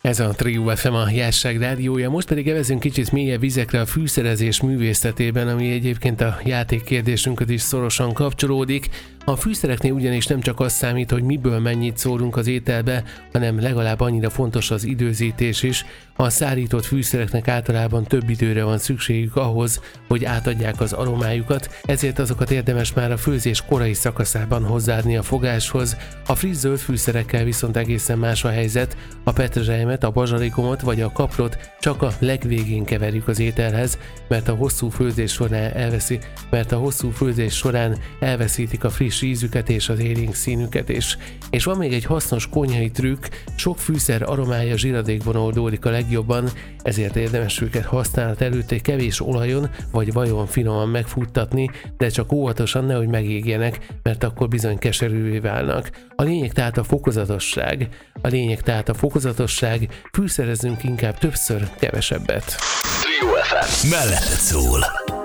Ez a Trio FM, a Jásság rádiója, most pedig evezünk kicsit mélyebb vizekre a fűszerezés művészetében, ami egyébként a játékkérdésünkhöz is szorosan kapcsolódik. A fűszereknél ugyanis nem csak az számít, hogy miből mennyit szórunk az ételbe, hanem legalább annyira fontos az időzítés is. A szárított fűszereknek általában több időre van szükségük ahhoz, hogy átadják az aromájukat, ezért azokat érdemes már a főzés korai szakaszában hozzáadni a fogáshoz. A friss zöld fűszerekkel viszont egészen más a helyzet, a petrezselymet, a bazsalikomot vagy a kaprot csak a legvégén keverjük az ételhez, mert a hosszú főzés során elveszítik a friss ízüket és az élénk színüket is. És van még egy hasznos konyhai trükk, sok fűszer aromája zsiradékban oldódik a legjobban, ezért érdemes őket használat előtt egy kevés olajon vagy vajon finoman megfuttatni, de csak óvatosan, nehogy megégjenek, mert akkor bizony keserűvé válnak. A lényeg tehát a fokozatosság, fűszerezzünk inkább többször, kevesebbet. Trio FM mellett szól.